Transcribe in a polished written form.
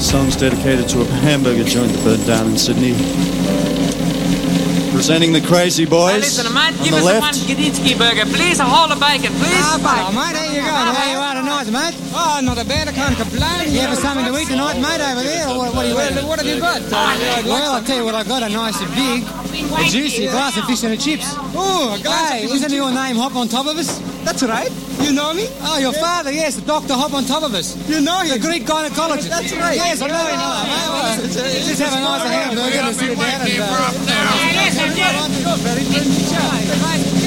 song's dedicated to a hamburger joint that burned down in Sydney. Presenting the Crazy Boys. Listen, mate, on give the us left. one Gadinsky burger, please. A whole of bacon, please. Mate, there you go. How you are tonight, mate? Oh, not a bad. I can't complain. You have something to eat tonight, mate, over there? Or what do you what have you got? Well, I'll tell you what I've got. A nice big, juicy glass of fish and chips. Oh, a glass of fish. Isn't your name Hop on Top of Us? That's right. You know me? Oh, your father, yes, the Dr. Hop on Top of Us. You know him? The Greek gynecologist. That's right. Yes, I know him. Just have a nice hamburger and sit down and...